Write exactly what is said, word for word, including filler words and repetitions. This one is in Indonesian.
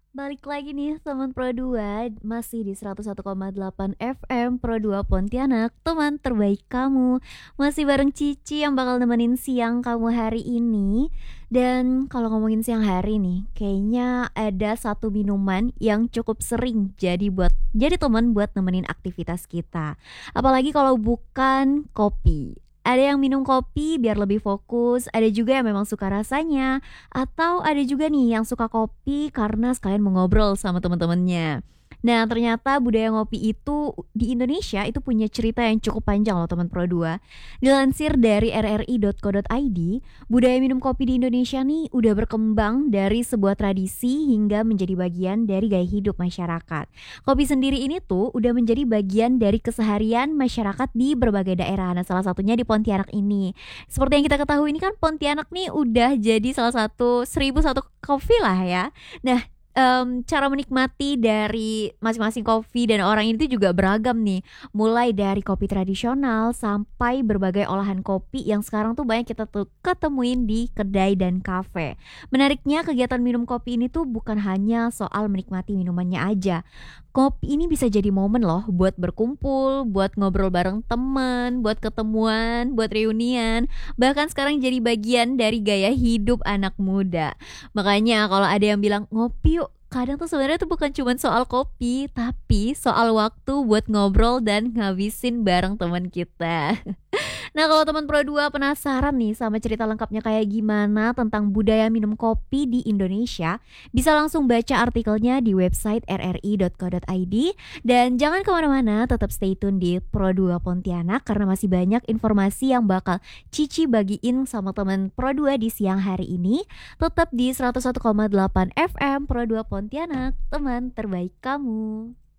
Balik lagi nih teman Pro dua, masih di seratus satu koma delapan F M Pro dua Pontianak, teman terbaik kamu. Masih bareng Cici yang bakal nemenin siang kamu hari ini. Dan kalau ngomongin siang hari nih, kayaknya ada satu minuman yang cukup sering jadi buat jadi teman buat nemenin aktivitas kita. Apalagi kalau bukan kopi. Ada yang minum kopi biar lebih fokus, ada juga yang memang suka rasanya, atau ada juga nih yang suka kopi karena sekalian mau ngobrol sama teman-temannya. Nah, ternyata budaya ngopi itu di Indonesia itu punya cerita yang cukup panjang loh teman Pro dua. Dilansir dari r r i titik co titik i d, budaya minum kopi di Indonesia nih udah berkembang dari sebuah tradisi hingga menjadi bagian dari gaya hidup masyarakat. Kopi sendiri ini tuh udah menjadi bagian dari keseharian masyarakat di berbagai daerah. Nah, salah satunya di Pontianak ini. Seperti yang kita ketahui ini kan Pontianak nih udah jadi salah satu seribu satu coffee lah ya. Nah, mmm, cara menikmati dari masing-masing kopi dan orang ini tuh juga beragam nih. Mulai dari kopi tradisional sampai berbagai olahan kopi yang sekarang tuh banyak kita tuh ketemuin di kedai dan kafe. Menariknya kegiatan minum kopi ini tuh bukan hanya soal menikmati minumannya aja. Kopi ini bisa jadi momen loh buat berkumpul, buat ngobrol bareng teman, buat ketemuan, buat reunian, bahkan sekarang jadi bagian dari gaya hidup anak muda. Makanya kalau ada yang bilang ngopi yuk, kadang tuh sebenarnya tuh bukan cuman soal kopi, tapi soal waktu buat ngobrol dan ngabisin bareng teman kita. Nah, kalau teman Pro dua penasaran nih sama cerita lengkapnya kayak gimana tentang budaya minum kopi di Indonesia, bisa langsung baca artikelnya di website r r i titik co titik i d. Dan jangan kemana-mana, tetap stay tune di Pro dua Pontianak karena masih banyak informasi yang bakal Cici bagiin sama teman Pro dua di siang hari ini. Tetap di seratus satu koma delapan F M Pro dua Pontianak, teman terbaik kamu.